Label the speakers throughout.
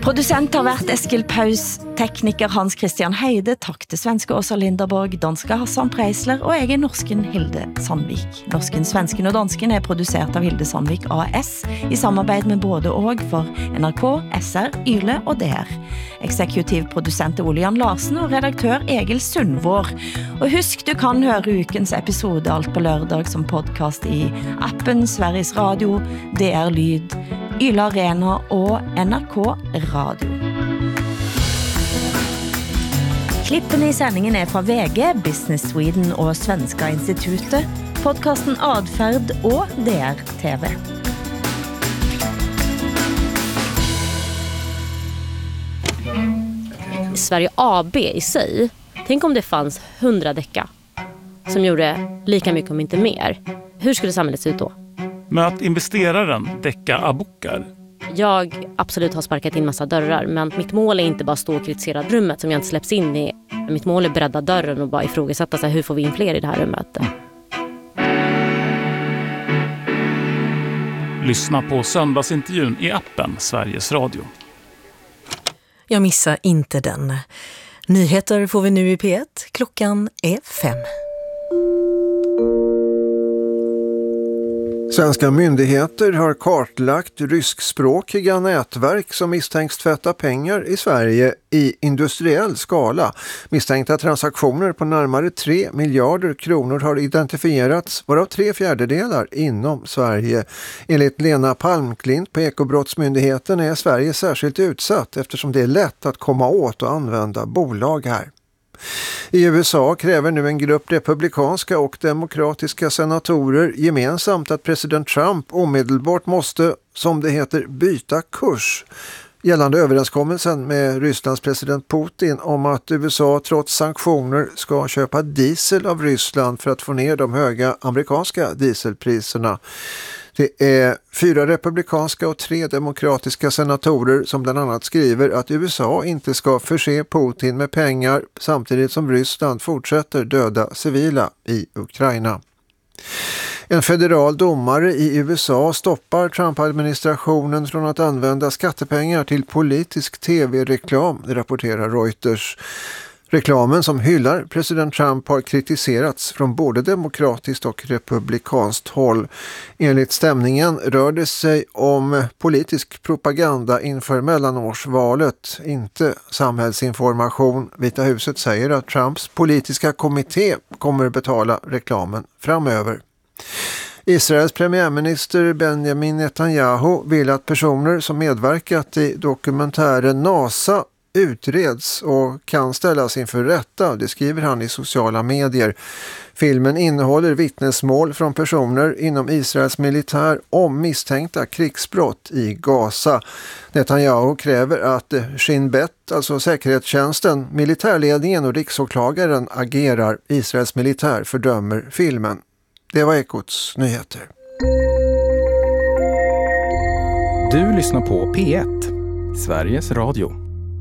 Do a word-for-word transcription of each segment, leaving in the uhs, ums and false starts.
Speaker 1: Producent har vært Eskil Paus, tekniker Hans Christian Heide, takk til svenske Åsa Linderborg, danske Hassan Preisler og jeg er norsken Hilde Sandvik. Norsken, svensken og dansken er produsert av Hilde Sandvik A S i samarbeid med både og for N R K, S R, Yle og D R. Eksekutiv produsent er Ole Jan Larsen og redaktør Egil Sundvår. Og husk, du kan høre ukens episode alt på lørdag som podcast i appen Sveriges Radio, D R Lyd, Yle Arena og N R K Radio. Klippene i sändningen är från V G, Business Sweden och Svenska Institutet, podcasten Adfärd och D R T V.
Speaker 2: Sverige A B i sig, tänk om det fanns hundra däcka som gjorde lika mycket om inte mer. Hur skulle samhället se ut då?
Speaker 3: Men att investeraren Deka Abukar.
Speaker 2: Jag absolut har sparkat in massa dörrar, men mitt mål är inte bara stå och kritisera rummet som jag inte släpps in i. Mitt mål är bredda dörren och bara ifrågasätta sig, hur får vi in fler i det här rummet?
Speaker 3: Lyssna på söndagsintervjun i appen Sveriges Radio.
Speaker 4: Jag missar inte den. Nyheter får vi nu i P ett. Klockan är fem.
Speaker 5: Svenska myndigheter har kartlagt ryskspråkiga nätverk som misstänks tvätta pengar i Sverige i industriell skala. Misstänkta transaktioner på närmare tre miljarder kronor har identifierats, varav tre fjärdedelar inom Sverige. Enligt Lena Palmklint på Ekobrottsmyndigheten är Sverige särskilt utsatt eftersom det är lätt att komma åt och använda bolag här. I U S A kräver nu en grupp republikanska och demokratiska senatorer gemensamt att president Trump omedelbart måste, som det heter, byta kurs gällande överenskommelsen med Rysslands president Putin om att U S A trots sanktioner ska köpa diesel av Ryssland för att få ner de höga amerikanska dieselpriserna. Det är fyra republikanska och tre demokratiska senatorer som bland annat skriver att U S A inte ska förse Putin med pengar samtidigt som Ryssland fortsätter döda civila i Ukraina. En federal domare i U S A stoppar Trump-administrationen från att använda skattepengar till politisk tv-reklam, rapporterar Reuters. Reklamen som hyllar president Trump har kritiserats från både demokratiskt och republikanskt håll. Enligt stämningen rör det sig om politisk propaganda inför mellanårsvalet, inte samhällsinformation. Vita huset säger att Trumps politiska kommitté kommer betala reklamen framöver. Israels premiärminister Benjamin Netanyahu vill att personer som medverkat i dokumentären NASA utreds och kan ställas inför rätta, det skriver han i sociala medier. Filmen innehåller vittnesmål från personer inom Israels militär om misstänkta krigsbrott i Gaza. Netanyahu kräver att Shin Bet, alltså säkerhetstjänsten, militärledningen och riksåklagaren agerar. Israels militär fördömer filmen. Det var Ekots nyheter.
Speaker 6: Du lyssnar på P ett, Sveriges Radio.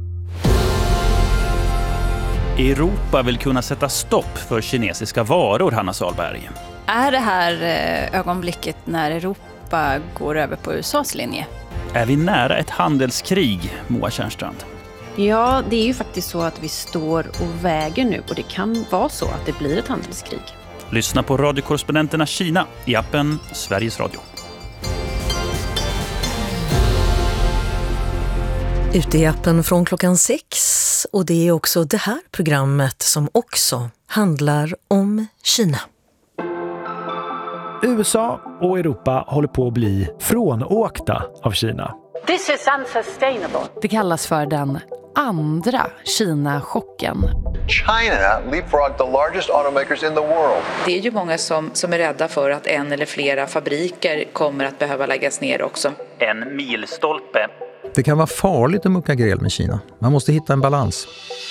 Speaker 7: Europa vill kunna sätta stopp för kinesiska varor, Hanna Salberg.
Speaker 8: Är det här ögonblicket när Europa går över på U S A:s linje?
Speaker 7: Är vi nära ett handelskrig, Moa Tjärnstrand?
Speaker 9: Ja, det är ju faktiskt så att vi står och väger nu och det kan vara så att det blir ett handelskrig.
Speaker 7: Lyssna på radiokorrespondenterna Kina i appen Sveriges Radio.
Speaker 4: Ute i appen från klockan sex, och det är också det här programmet som också handlar om Kina.
Speaker 10: U S A och Europa håller på att bli frånåkta av Kina.
Speaker 11: This is unsustainable.
Speaker 12: Det kallas för den andra Kina-chocken.
Speaker 13: China leapfrogged the largest automakers in the world.
Speaker 14: Det är ju många som, som är rädda för att en eller flera fabriker kommer att behöva läggas ner också.
Speaker 7: En milstolpe.
Speaker 15: Det kan vara farligt att mucka gräl med Kina. Man måste hitta en balans.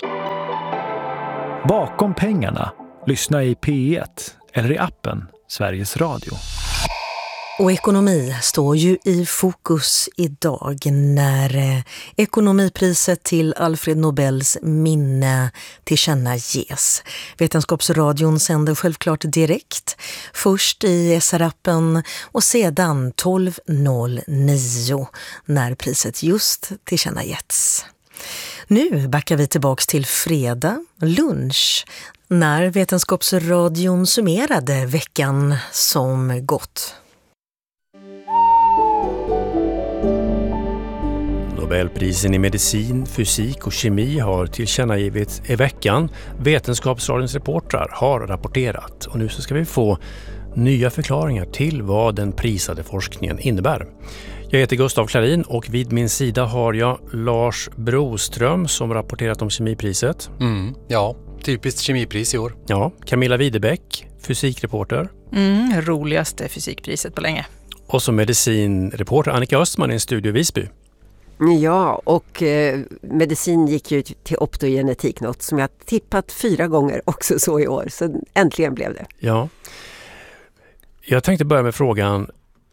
Speaker 10: Bakom pengarna, lyssna i P ett eller i appen Sveriges Radio.
Speaker 4: Och ekonomi står ju i fokus idag när eh, ekonomipriset till Alfred Nobels minne tillkännages. Vetenskapsradion sänder självklart direkt, först i S R-appen och sedan tolv noll nio när priset just tillkännagetts. Nu backar vi tillbaks till fredag, lunch, när Vetenskapsradion summerade veckan som gått.
Speaker 16: Nobelprisen i medicin, fysik och kemi har tillkännagivits i veckan. Vetenskapsradions reportrar har rapporterat och nu så ska vi få nya förklaringar till vad den prisade forskningen innebär. Jag heter Gustav Klarin och vid min sida har jag Lars Broström som rapporterat om kemipriset.
Speaker 17: Mm, ja, typiskt kemipris i år.
Speaker 16: Ja, Camilla Widebeck, fysikreporter.
Speaker 18: Mm, roligaste fysikpriset på länge.
Speaker 16: Och så medicinreporter Annika Östman i en studio i Visby.
Speaker 19: Ja, och eh, medicin gick ju till optogenetik, något som jag tippat fyra gånger också så i år. Så äntligen blev det.
Speaker 16: Ja. Jag tänkte börja med frågan,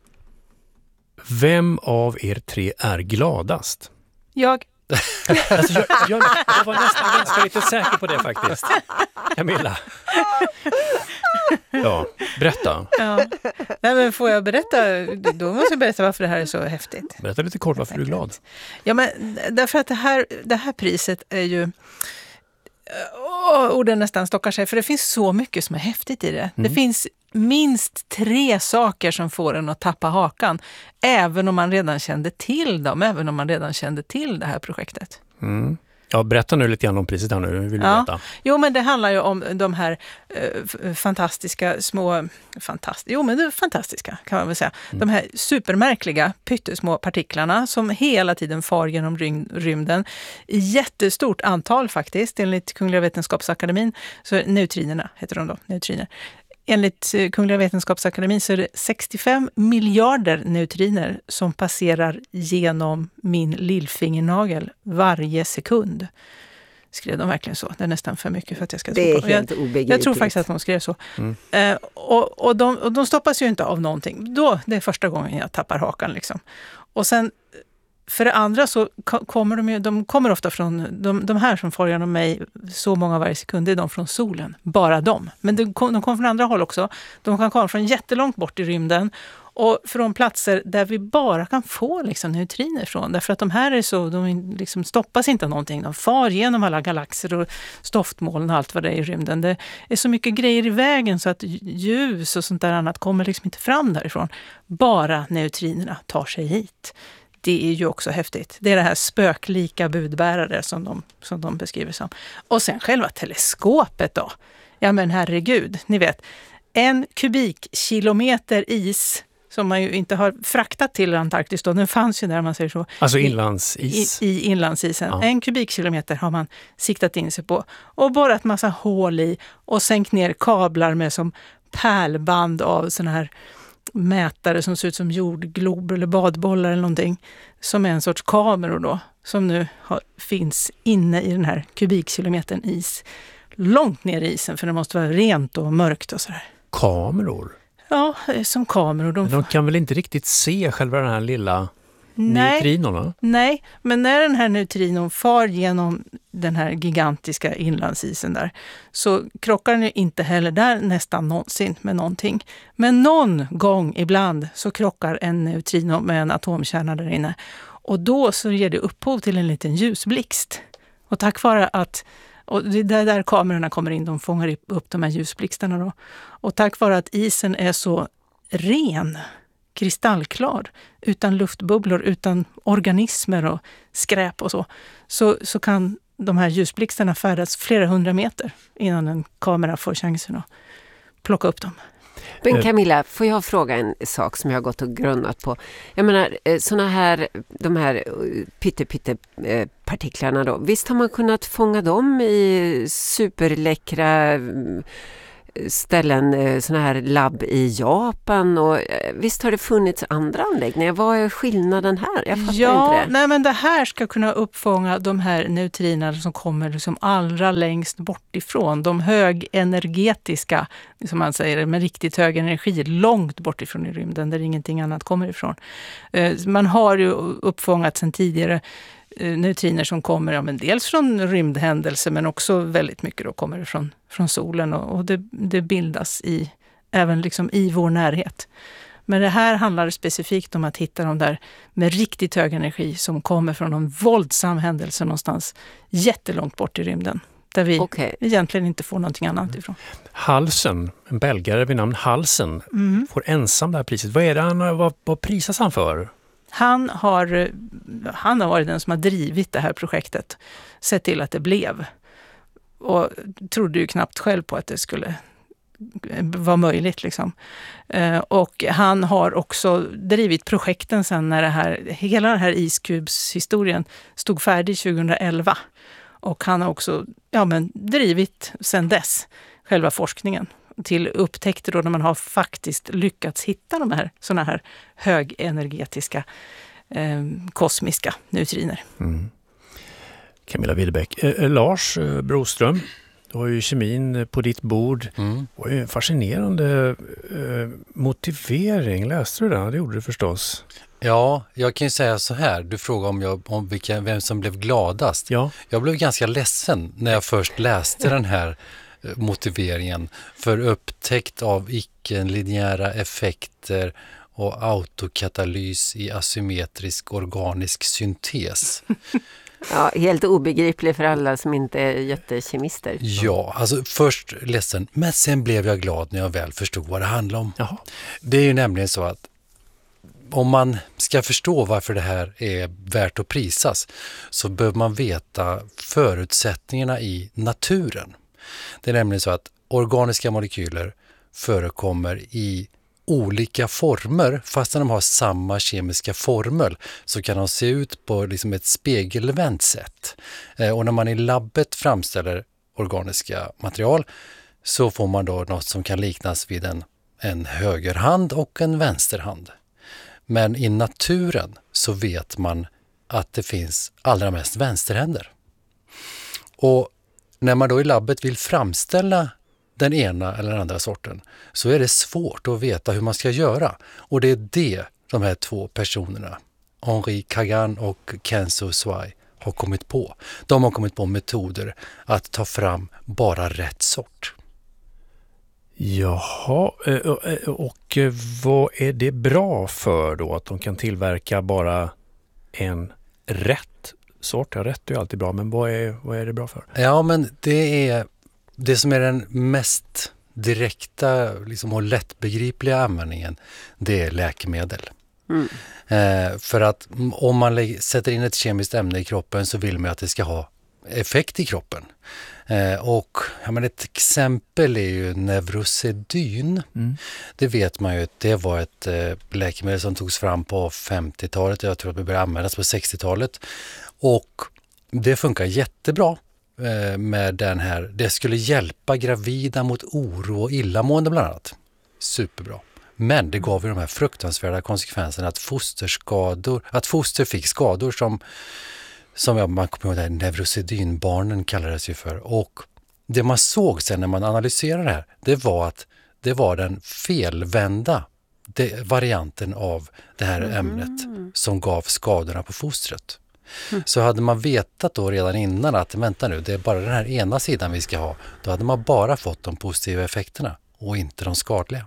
Speaker 16: vem av er tre är gladast?
Speaker 18: Jag.
Speaker 16: Alltså jag, jag, jag var nästan ganska lite säker på det faktiskt. Camilla. Ja, berätta.
Speaker 18: Ja. Nej, men får jag berätta? Då måste jag berätta varför det här är så häftigt.
Speaker 16: Berätta lite kort varför du är glad.
Speaker 18: Ja, men därför att det här, det här priset är ju... Åh, orden nästan stockar sig, för det finns så mycket som är häftigt i det. Mm. Det finns minst tre saker som får en att tappa hakan, även om man redan kände till dem, även om man redan kände till det här projektet.
Speaker 16: Mm. Ja, berätta nu lite grann om priset här nu, vill du
Speaker 18: ja.
Speaker 16: veta?
Speaker 18: Jo, men det handlar ju om de här eh, fantastiska små, fantast, jo men det är fantastiska kan man väl säga. Mm. De här supermärkliga pyttesmå partiklarna som hela tiden far genom rymden i jättestort antal faktiskt, enligt Kungliga Vetenskapsakademin, så neutrinerna heter de då, neutriner. Enligt Kungliga Vetenskapsakademin så är det sextiofem miljarder neutriner som passerar genom min lillfingernagel varje sekund. Skrev de verkligen så? Det är nästan för mycket för att jag ska tro på.
Speaker 19: Det är helt obegripligt.
Speaker 18: Jag tror faktiskt att de skrev så. Mm. Eh, och, och, de, och de stoppas ju inte av någonting. Då, det är första gången jag tappar hakan liksom. Och sen för det andra så kommer de ju, de kommer ofta från, de, de här som får genom mig så många varje sekund, är de från solen. Bara de. Men de, de kommer från andra håll också. De kan komma från jättelångt bort i rymden. Och från platser där vi bara kan få liksom neutriner från. Därför att de här är så, de liksom stoppas inte av någonting. De far genom alla galaxer och stoftmoln och allt vad det är i rymden. Det är så mycket grejer i vägen så att ljus och sånt där annat kommer liksom inte fram därifrån. Bara neutrinerna tar sig hit. Det är ju också häftigt. Det är det här spöklika budbärare som de, som de beskriver som. Och sen själva teleskopet då. Ja men herregud, ni vet. En kubikkilometer is som man ju inte har fraktat till Antarktis då. Den fanns ju där man säger så.
Speaker 16: Alltså inlandsis.
Speaker 18: I, i inlandsisen.
Speaker 16: Ja.
Speaker 18: En kubikkilometer har man siktat in sig på. Och borrat massa hål i och sänkt ner kablar med som pärlband av såna här mätare som ser ut som jordglober eller badbollar eller någonting, som är en sorts kameror då, som nu har, finns inne i den här kubikkilometern is, långt ner i isen, för det måste vara rent och mörkt och sådär.
Speaker 16: Kameror?
Speaker 18: Ja, som kameror. De,
Speaker 16: men de kan väl inte riktigt se själva den här lilla
Speaker 18: nej,
Speaker 16: neutrinorna?
Speaker 18: Nej, men när den här neutrinon far genom den här gigantiska inlandsisen där, så krockar den ju inte heller där nästan någonsin med någonting. Men någon gång ibland så krockar en neutrino med en atomkärna där inne. Och då så ger det upphov till en liten ljusblixt. Och tack vare att, och det är där kamerorna kommer in, de fångar upp de här ljusblixtarna då. Och tack vare att isen är så ren, kristallklar, utan luftbubblor, utan organismer och skräp och så, så, så kan de här ljusblixtarna färdas flera hundra meter innan en kamera får chansen att plocka upp dem.
Speaker 19: Men Camilla, får jag fråga en sak som jag har gått och grunnat på? Jag menar, såna här, de här pytte-pytte partiklarna då, visst har man kunnat fånga dem i superläckra ställen, såna här labb i Japan och visst har det funnits andra anläggningar. Vad är skillnaden här? Jag fattar
Speaker 18: ja,
Speaker 19: inte det.
Speaker 18: Nej, men det här ska kunna uppfånga de här neutrinerna som kommer liksom allra längst bort ifrån. De högenergetiska, som man säger, med riktigt hög energi, långt bort ifrån i rymden där ingenting annat kommer ifrån. Man har ju uppfångat sedan tidigare neutriner som kommer ja, men dels från rymdhändelser men också väldigt mycket då kommer från, från solen och, och det, det bildas i, även liksom i vår närhet. Men det här handlar specifikt om att hitta de där med riktigt hög energi som kommer från en våldsam händelse någonstans jättelångt bort i rymden. Där vi okay. egentligen inte får någonting annat ifrån.
Speaker 16: Halsen, en belgare vid namn Halsen, mm. får ensam det här priset. Vad är det han, vad, vad prisas han för?
Speaker 18: Han har, han har varit den som har drivit det här projektet. Sett till att det blev. Och trodde ju knappt själv på att det skulle vara möjligt. Liksom. Och han har också drivit projekten sen när det här, hela den här iskubshistorien stod färdig tjugoelva. Och han har också ja, men drivit sen dess själva forskningen till upptäckter då när man har faktiskt lyckats hitta de här såna här högenergetiska eh, kosmiska neutriner. Mm.
Speaker 16: Camilla Wihlbeck. Eh, Lars eh, Broström, du har ju kemin på ditt bord. Mm. Det var ju en fascinerande eh, motivering. Läste du den? Det gjorde du förstås.
Speaker 17: Ja, jag kan ju säga så här. Du frågar om, jag, om vilka, vem som blev gladast.
Speaker 16: Ja.
Speaker 17: Jag blev ganska ledsen när jag först läste den här motiveringen för upptäckt av icke-linjära effekter och autokatalys i asymmetrisk organisk syntes.
Speaker 19: Ja, helt obegriplig för alla som inte är jättekemister.
Speaker 17: Ja, alltså först ledsen, men sen blev jag glad när jag väl förstod vad det handlar om. Jaha. Det är ju nämligen så att om man ska förstå varför det här är värt att prisas så behöver man veta förutsättningarna i naturen. Det är nämligen så att organiska molekyler förekommer i olika former, fast när de har samma kemiska formel så kan de se ut på liksom ett spegelvänt sätt. Eh, och när man i labbet framställer organiska material så får man då något som kan liknas vid en, en högerhand och en vänsterhand. Men i naturen så vet man att det finns allra mest vänsterhänder. Och när man då i labbet vill framställa den ena eller den andra sorten så är det svårt att veta hur man ska göra. Och det är det de här två personerna, Henri Kagan och Kenzo Swai, har kommit på. De har kommit på metoder att ta fram bara rätt sort.
Speaker 16: Jaha, och vad är det bra för då att de kan tillverka bara en rätt sort? Ja, rätt är ju alltid bra, men vad är, vad är det bra för?
Speaker 17: Ja, men det är det som är den mest direkta liksom, och lättbegripliga användningen, det är läkemedel. Mm. Eh, för att om man lä- sätter in ett kemiskt ämne i kroppen så vill man att det ska ha effekt i kroppen. Eh, och ja, men ett exempel är ju Neurosedyn. Mm. Det vet man ju att det var ett eh, läkemedel som togs fram på femtiotalet. Jag tror att det började användas på sextiotalet. Och det funkar jättebra eh, med den här. Det skulle hjälpa gravida mot oro och illamående bland annat. Superbra. Men det gav ju de här fruktansvärda konsekvenserna att fosterskador, att foster fick skador som som jag, man kommer ihåg det här, neurosedynbarnen kallades ju för. Och det man såg sen när man analyserade det här, det var att det var den felvända det, varianten av det här mm. ämnet som gav skadorna på fostret. Mm. Så hade man vetat då redan innan att vänta nu, det är bara den här ena sidan vi ska ha, då hade man bara fått de positiva effekterna och inte de skadliga.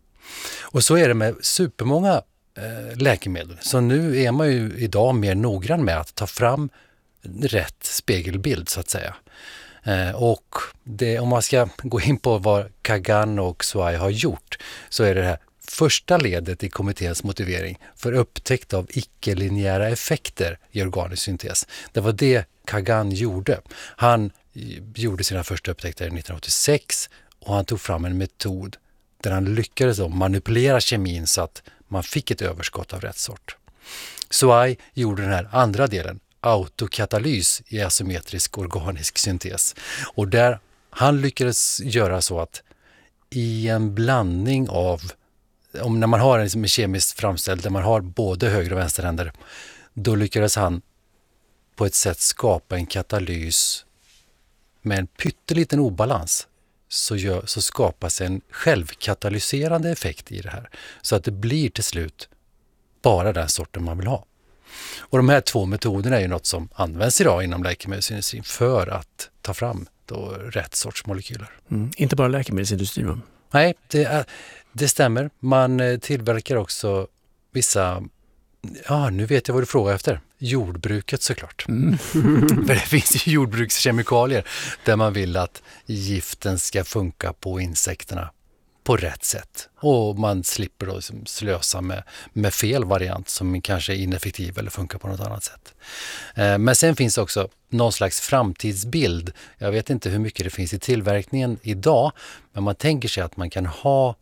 Speaker 17: Och så är det med supermånga eh, läkemedel. Så nu är man ju idag mer noggrann med att ta fram rätt spegelbild så att säga. Eh, och det, om man ska gå in på vad Kagan och Swai har gjort, så är det här första ledet i kommitténs motivering för upptäckt av icke-linjära effekter i organisk syntes. Det var det Kagan gjorde. Han gjorde sina första upptäckter nittonhundraåttiosex och han tog fram en metod där han lyckades manipulera kemin så att man fick ett överskott av rätt sort. Swai gjorde den här andra delen, autokatalys i asymmetrisk organisk syntes. Och där han lyckades göra så att i en blandning av, om när man har en liksom kemiskt framställd där man har både höger- och vänsterhänder, då lyckades han på ett sätt skapa en katalys med en pytteliten obalans. Så, gör, så skapas en självkatalyserande effekt i det här. Så att det blir till slut bara den sorten man vill ha. Och de här två metoderna är ju något som används idag inom läkemedelsindustrin för att ta fram då rätt sorts molekyler.
Speaker 16: Mm. Inte bara läkemedelsindustrin, va?
Speaker 17: Nej, det, är, det stämmer. Man tillverkar också vissa, ja nu vet jag vad du frågar efter. Jordbruket såklart. Mm. För det finns ju jordbrukskemikalier där man vill att giften ska funka på insekterna på rätt sätt. Och man slipper då liksom slösa med, med fel variant som kanske är ineffektiv eller funkar på något annat sätt. Eh, men sen finns också någon slags framtidsbild. Jag vet inte hur mycket det finns i tillverkningen idag, men man tänker sig att man kan ha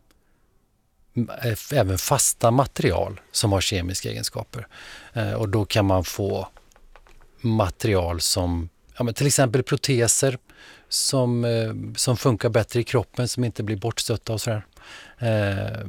Speaker 17: även fasta material som har kemiska egenskaper. Eh, och då kan man få material som ja, men till exempel proteser som, eh, som funkar bättre i kroppen, som inte blir bortstötta och sådär. Eh,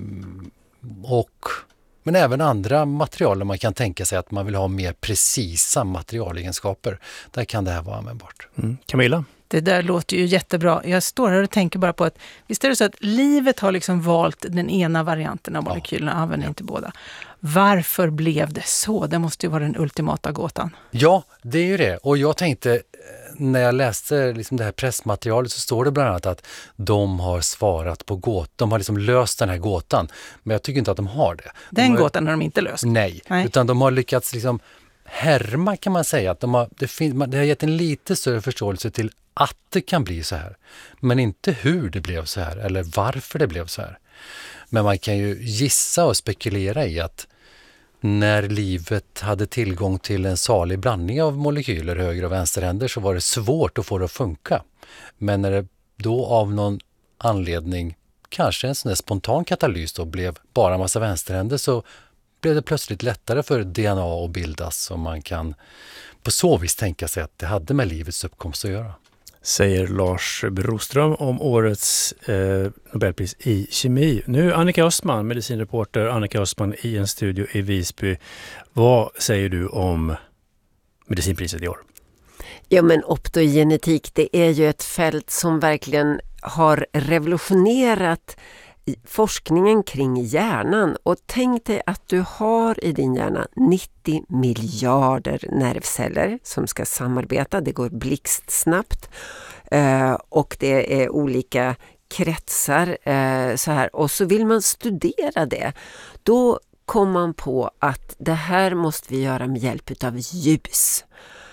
Speaker 17: och, men även andra material där man kan tänka sig att man vill ha mer precisa materialegenskaper. Där kan det här vara användbart.
Speaker 16: Mm. Camilla?
Speaker 18: Det där låter ju jättebra. Jag står här och tänker bara på att visst är det så att livet har liksom valt den ena varianten av molekylerna, ja. Använder inte båda. Varför blev det så? Det måste ju vara den ultimata gåtan.
Speaker 17: Ja, det är ju det. Och jag tänkte, när jag läste liksom det här pressmaterialet så står det bland annat att de har svarat på gåtan. De har liksom löst den här gåtan. Men jag tycker inte att de har det.
Speaker 18: Den
Speaker 17: de har,
Speaker 18: gåtan har de inte löst?
Speaker 17: Nej, nej, utan de har lyckats liksom härma kan man säga. Att de har, det, fin, det har gett en lite större förståelse till att det kan bli så här. Men inte hur det blev så här eller varför det blev så här. Men man kan ju gissa och spekulera i att när livet hade tillgång till en salig blandning av molekyler, höger- och vänsterhänder, så var det svårt att få det att funka. Men när det då av någon anledning, kanske en sån där spontan katalys då, blev bara en massa vänsterhänder, så blev det plötsligt lättare för D N A att bildas, och man kan på så vis tänka sig att det hade med livets uppkomst att göra.
Speaker 16: Säger Lars Broström om årets eh, Nobelpris i kemi. Nu Annika Östman, medicinreporter Annika Östman i en studio i Visby. Vad säger du om medicinpriset i år?
Speaker 19: Ja, men optogenetik, det är ju ett fält som verkligen har revolutionerat forskningen kring hjärnan. Och tänk dig att du har i din hjärna nittio miljarder nervceller som ska samarbeta. Det går blixtsnabbt eh, och det är olika kretsar eh, så här. Och så vill man studera det. Då kom man på att det här måste vi göra med hjälp av ljus.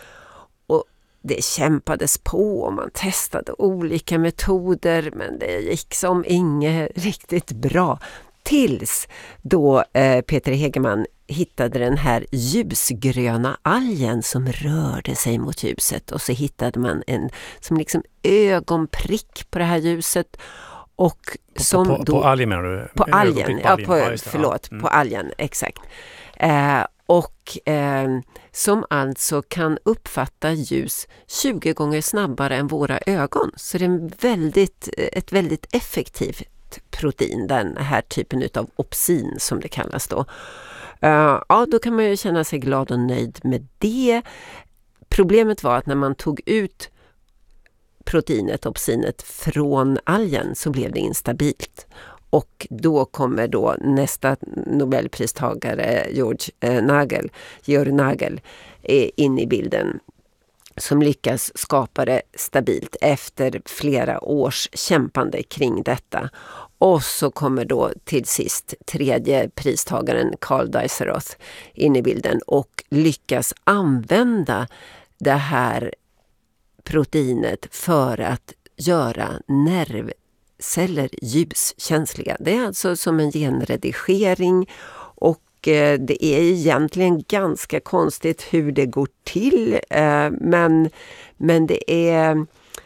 Speaker 19: Och det kämpades på och man testade olika metoder, men det gick som inget riktigt bra. Tills då eh, Peter Hegeman hittade den här ljusgröna algen som rörde sig mot ljuset. Och så hittade man en som liksom ögonprick på det här ljuset. Och som
Speaker 16: på, på,
Speaker 19: då,
Speaker 16: på algen menar du?
Speaker 19: På algen,
Speaker 16: på
Speaker 19: ja,
Speaker 16: algen.
Speaker 19: på,
Speaker 16: Ja,
Speaker 19: förlåt,
Speaker 16: mm.
Speaker 19: på algen, exakt. Eh, och eh, som alltså kan uppfatta ljus tjugo gånger snabbare än våra ögon. Så det är en väldigt, ett väldigt effektivt protein, den här typen av opsin som det kallas då. Uh, ja, då kan man ju känna sig glad och nöjd med det. Problemet var att när man tog ut proteinet, opsinet, från algen så blev det instabilt. Och då kommer då nästa Nobelpristagare George eh, Nagel, Georg Nagel eh, in i bilden, som lyckas skapa det stabilt efter flera års kämpande kring detta. Och så kommer då till sist tredje pristagaren Carl Deiseroth in i bilden och lyckas använda det här proteinet för att göra nervceller ljuskänsliga. Det är alltså som en genredigering, och det är egentligen ganska konstigt hur det går till, men, men det är,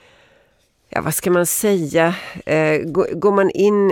Speaker 19: ja, vad ska man säga, går man in,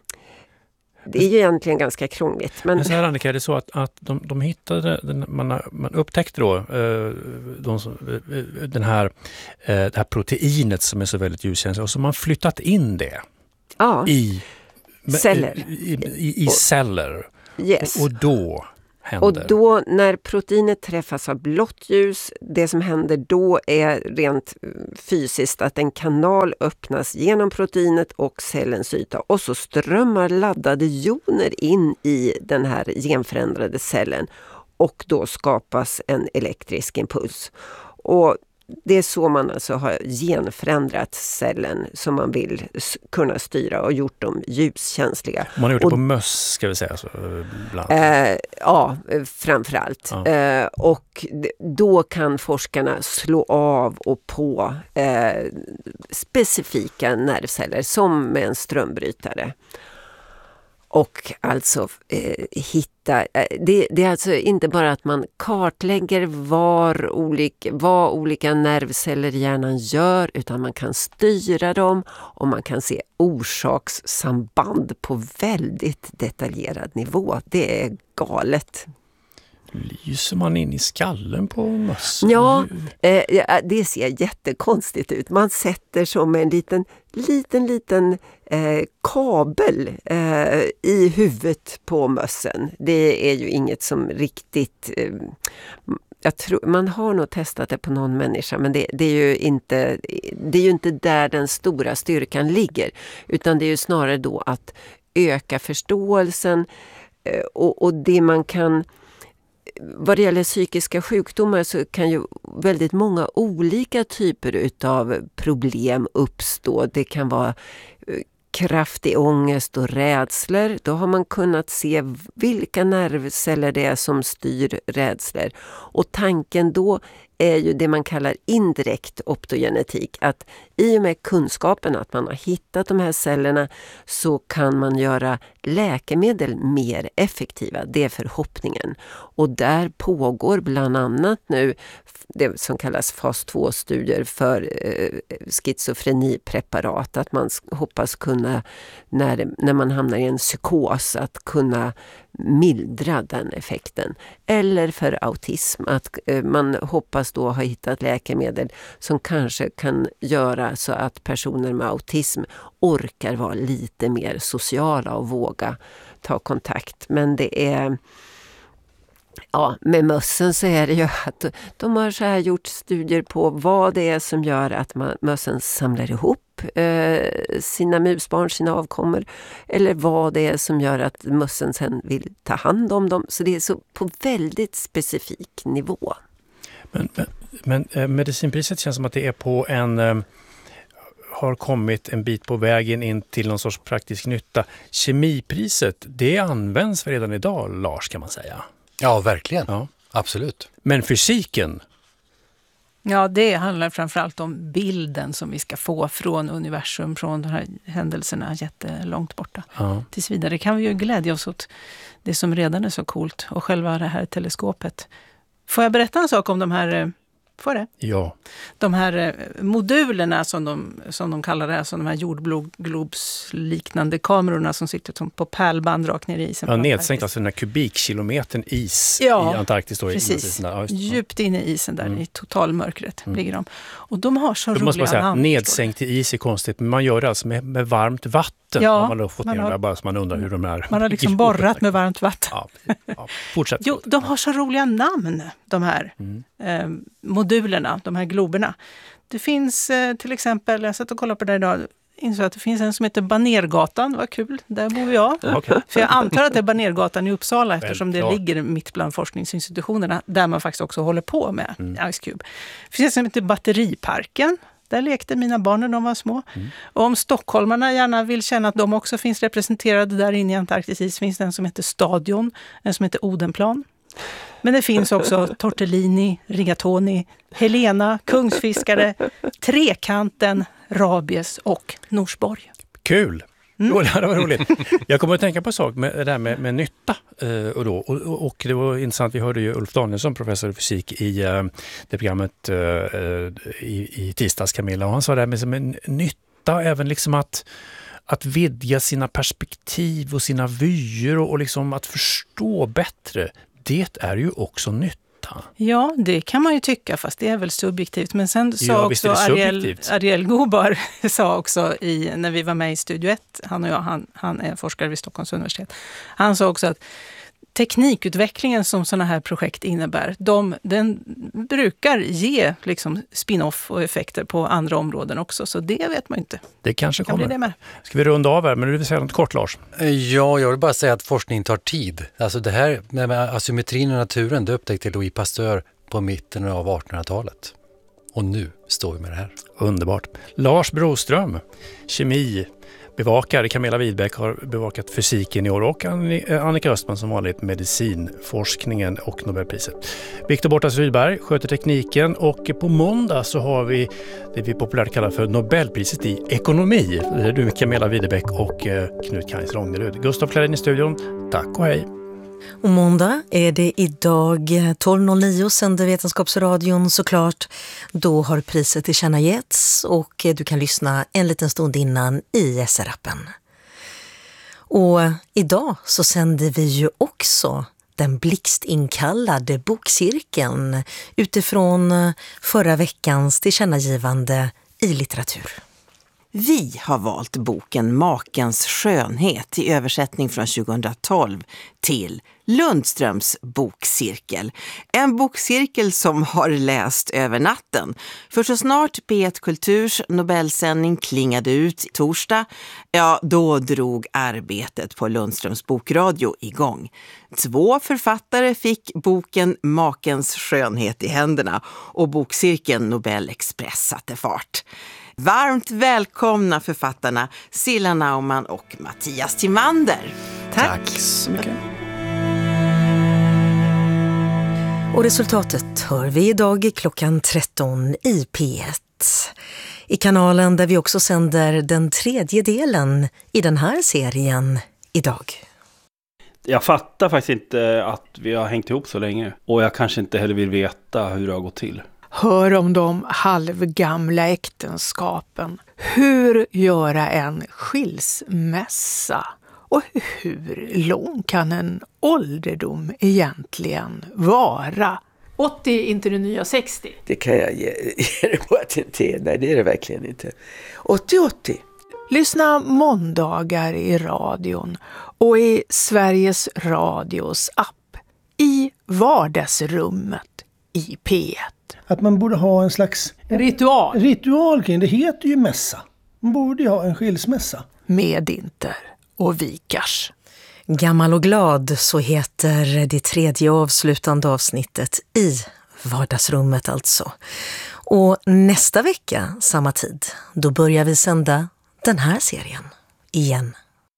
Speaker 19: det är ju egentligen ganska krångligt. Men,
Speaker 16: men så här, Annika, är det så att, att de, de hittade, man, man upptäckte då de, den här, det här proteinet som är så väldigt ljuskänsligt, och så man flyttat in det
Speaker 19: Ja.
Speaker 16: I
Speaker 19: celler.
Speaker 16: I, i, i celler.
Speaker 19: Yes.
Speaker 16: Och, och då händer...
Speaker 19: Och då när proteinet träffas av blått ljus, det som händer då är rent fysiskt att en kanal öppnas genom proteinet och cellens yta. Och så strömmar laddade joner in i den här genförändrade cellen. Och då skapas en elektrisk impuls. Och det är så man alltså har genförändrat cellen som man vill kunna styra och gjort dem ljuskänsliga.
Speaker 16: Man har gjort
Speaker 19: och,
Speaker 16: det på möss, ska vi säga så, bland
Speaker 19: eh, Ja, framförallt.
Speaker 16: Ja.
Speaker 19: Eh, och då kan forskarna slå av och på eh, specifika nervceller som med en strömbrytare. Och alltså eh, hitta, eh, det, det är alltså inte bara att man kartlägger var olika, vad olika nervceller i hjärnan gör, utan man kan styra dem och man kan se orsakssamband på väldigt detaljerad nivå. Det är galet.
Speaker 16: Lyser man in i skallen på mössen?
Speaker 19: Ja, eh, det ser jättekonstigt ut. Man sätter som en liten, liten, liten eh, kabel eh, i huvudet på mössen. Det är ju inget som riktigt... Eh, jag tror, man har nog testat det på någon människa, men det, det, är ju inte, det är ju inte där den stora styrkan ligger. Utan det är ju snarare då att öka förståelsen eh, och, och det man kan... Vad det gäller psykiska sjukdomar så kan ju väldigt många olika typer utav problem uppstå. Det kan vara kraftig ångest och rädslor. Då har man kunnat se vilka nervceller det är som styr rädslor. Och tanken då är ju det man kallar indirekt optogenetik. Att i och med kunskapen att man har hittat de här cellerna så kan man göra läkemedel mer effektiva. Det är förhoppningen. Och där pågår bland annat nu det som kallas fas två-studier för eh, schizofrenipreparat. Att man hoppas kunna, när, när man hamnar i en psykos, att kunna mildra den effekten. Eller för autism, att eh, man hoppas då ha hittat läkemedel som kanske kan göra så att personer med autism orkar vara lite mer sociala och våga ta kontakt. Men det är... Ja, med mössen så är det ju att de har så här gjort studier på vad det är som gör att man, mössen samlar ihop eh, sina musbarn, sina avkommor. Eller vad det är som gör att mössen sen vill ta hand om dem. Så det är så på väldigt specifik nivå.
Speaker 16: Men, men, men eh, medicinpriset känns som att det är på en... Eh, har kommit en bit på vägen in till någon sorts praktisk nytta. Kemipriset, det används redan idag, Lars, kan man säga.
Speaker 17: Ja, verkligen.
Speaker 16: Ja.
Speaker 17: Absolut.
Speaker 16: Men fysiken?
Speaker 18: Ja, det handlar framförallt om bilden som vi ska få från universum, från de här händelserna jättelångt borta.
Speaker 16: Ja.
Speaker 18: Tills vidare kan vi ju glädja oss åt det som redan är så coolt och själva det här teleskopet. Får jag berätta en sak om de här... Får det?
Speaker 16: Ja.
Speaker 18: De här modulerna som de, som de kallar det, alltså de här jordglobsliknande kamerorna som sitter på pärlband rakt ner i isen.
Speaker 16: Ja, nedsänkt, alltså den här kubikkilometern is
Speaker 18: ja,
Speaker 16: i Antarktis. Då,
Speaker 18: precis.
Speaker 16: I ja,
Speaker 18: djupt inne i isen där, mm. i totalmörkret mm. ligger de. Och de har så
Speaker 16: då
Speaker 18: roliga
Speaker 16: måste man säga,
Speaker 18: namn.
Speaker 16: Nedsänkt i is är konstigt, men man gör det alltså med, med varmt vatten.
Speaker 18: Ja,
Speaker 16: har man då fått
Speaker 18: man
Speaker 16: ner
Speaker 18: har,
Speaker 16: där, bara så man undrar hur de är.
Speaker 18: Man har liksom borrat med varmt vatten.
Speaker 16: Ja, ja, fortsätt.
Speaker 18: Jo, de har så roliga namn, de här mm. eh, modulerna, de här globerna. Det finns eh, till exempel, jag satt och kollade på det idag, insåg att det finns en som heter Banergatan, vad kul, där bor jag.
Speaker 16: Okay.
Speaker 18: För jag antar att det är Banergatan i Uppsala eftersom
Speaker 16: Välklart.
Speaker 18: Det ligger mitt bland forskningsinstitutionerna där man faktiskt också håller på med mm. Ice Cube. Det finns en som heter Batteriparken. Där lekte mina barn när de var små. Mm. Och om stockholmarna gärna vill känna att de också finns representerade där inne i Antarktis finns det en som heter Stadion, en som heter Odenplan. Men det finns också Tortellini, Rigatoni, Helena, Kungsfiskare, Trekanten, Rabies och Norsborg.
Speaker 16: Kul!
Speaker 18: Mm.
Speaker 16: Jo, det var roligt. Jag kommer att tänka på en sak med det där med, med nytta. Eh, och, då. Och, och det var intressant, vi hörde ju Ulf Danielsson, professor i fysik, i eh, det programmet eh, i, i tisdags, Camilla. Och han sa det här med, med nytta, även liksom att, att vidga sina perspektiv och sina vyer och, och liksom att förstå bättre. Det är ju också nytta. Ha?
Speaker 18: Ja, det kan man ju tycka, fast det är väl subjektivt. Men sen sa
Speaker 16: ja,
Speaker 18: också Ariel, Ariel Gobar sa också i, när vi var med i Studio ett, han och jag, han, han är forskare vid Stockholms universitet. Han sa också att teknikutvecklingen som sådana här projekt innebär, de, den brukar ge liksom spin-off och effekter på andra områden också, så det vet man inte.
Speaker 16: Det kanske
Speaker 18: kan
Speaker 16: kommer.
Speaker 18: Bli det med.
Speaker 16: Ska vi runda av här, men du vill säga något kort, Lars?
Speaker 17: Ja, jag vill bara säga att forskning tar tid. Alltså det här med asymmetrin i naturen, det upptäckte Louis Pasteur på mitten av artonhundratalet. Och nu står vi med det här.
Speaker 16: Underbart. Lars Broström, kemi, bevakare. Camilla Widbeck har bevakat fysiken i år och Annika Östman som vanligt medicinforskningen och Nobelpriset. Viktor Bortas Rydberg sköter tekniken och på måndag så har vi det vi populärt kallar för Nobelpriset i ekonomi. Det är du Camilla Widbeck och Knut Kajs Rongerud. Gustav Klarin i studion. Tack och hej.
Speaker 4: Och måndag är det idag tolv noll nio sänder Vetenskapsradion såklart. Då har priset tillkännagetts och du kan lyssna en liten stund innan i S R-appen. Och idag så sänder vi ju också den blixtinkallade bokcirkeln utifrån förra veckans tillkännagivande i litteratur.
Speaker 20: Vi har valt boken Makens skönhet i översättning från tjugohundratolv till Lundströms bokcirkel. En bokcirkel som har läst över natten. För så snart P ett Kulturs Nobelsändning klingade ut torsdag, ja då drog arbetet på Lundströms bokradio igång. Två författare fick boken Makens skönhet i händerna och bokcirkeln Nobel Express satte fart. Varmt välkomna författarna Silla Naumann och Mattias Timander.
Speaker 18: Tack.
Speaker 16: Tack så mycket.
Speaker 4: Och resultatet hör vi idag klockan tretton i P ett. I kanalen där vi också sänder den tredje delen i den här serien idag.
Speaker 21: Jag fattar faktiskt inte att vi har hängt ihop så länge. Och jag kanske inte heller vill veta hur det har gått till.
Speaker 22: Hör om de halvgamla äktenskapen. Hur göra en skilsmässa? Och hur lång kan en ålderdom egentligen vara?
Speaker 23: åttio inte det nya sextio.
Speaker 24: Det kan jag ge, ge det på att det inte är. Nej, det är det verkligen inte. åttio åttio.
Speaker 22: Lyssna måndagar i radion och i Sveriges Radios app i vardagsrummet i P ett.
Speaker 25: Att man borde ha en slags
Speaker 23: ritual.
Speaker 25: Ritual kring det heter ju mässa. Man borde ju ha en skilsmässa.
Speaker 22: Med Inter och Vikars.
Speaker 4: Gammal och glad, så heter det tredje avslutande avsnittet i vardagsrummet alltså. Och nästa vecka, samma tid, då börjar vi sända den här serien igen.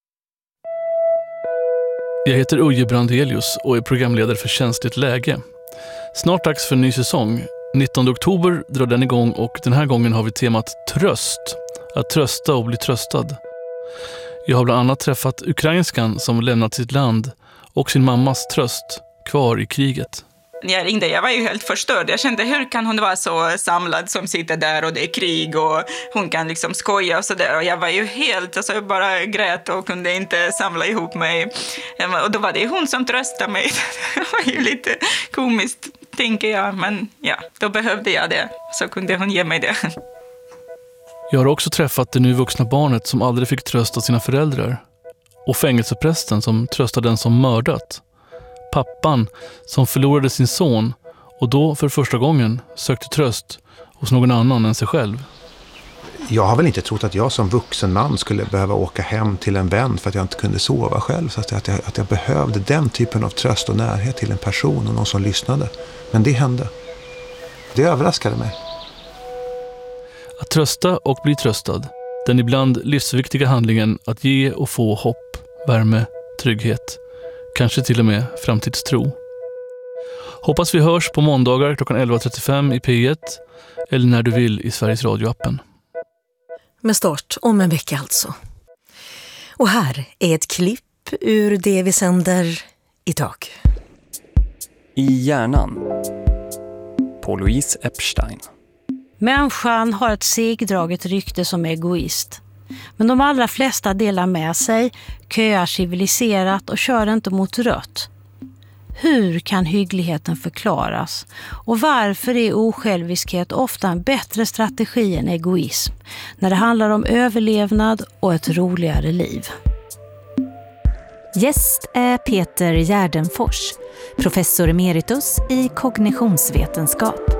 Speaker 26: Jag heter Uje Brandelius och är programledare för Känsligt läge. Snart dags för en ny säsong. nittonde oktober drar den igång och den här gången har vi temat tröst. Att trösta och bli tröstad. Jag har bland annat träffat ukrainskan som lämnat sitt land och sin mammas tröst kvar i kriget.
Speaker 27: När jag ringde, jag var ju helt förstörd. Jag kände, hur kan hon vara så samlad som sitter där och det är krig och hon kan liksom skoja och sådär. Och jag var ju helt, alltså jag bara grät och kunde inte samla ihop mig. Och då var det hon som tröstade mig. Det var ju lite komiskt, tänker jag. Men ja, då behövde jag det. Så kunde hon ge mig det.
Speaker 26: Jag har också träffat det nu vuxna barnet som aldrig fick trösta sina föräldrar. Och fängelseprästen som tröstade den som mördat. Pappan som förlorade sin son och då för första gången sökte tröst hos någon annan än sig själv.
Speaker 28: Jag har väl inte trott att jag som vuxen man skulle behöva åka hem till en vän för att jag inte kunde sova själv. Så att jag, att jag behövde den typen av tröst och närhet till en person och någon som lyssnade. Men det hände. Det överraskade mig.
Speaker 26: Att trösta och bli tröstad. Den ibland livsviktiga handlingen att ge och få hopp, värme, trygghet. Kanske till och med framtidstro. Hoppas vi hörs på måndagar klockan elva trettiofem i P ett eller när du vill i Sveriges Radio-appen.
Speaker 4: Med start om en vecka alltså. Och här är ett klipp ur det vi sänder idag.
Speaker 29: I hjärnan på Louise Epstein.
Speaker 30: Människan har ett segdraget rykte som egoist. Men de allra flesta delar med sig, köar civiliserat och kör inte mot rött. Hur kan hyggligheten förklaras? Och varför är osjälviskhet ofta en bättre strategi än egoism när det handlar om överlevnad och ett roligare liv?
Speaker 1: Gäst är Peter Gärdenfors, professor emeritus i kognitionsvetenskap.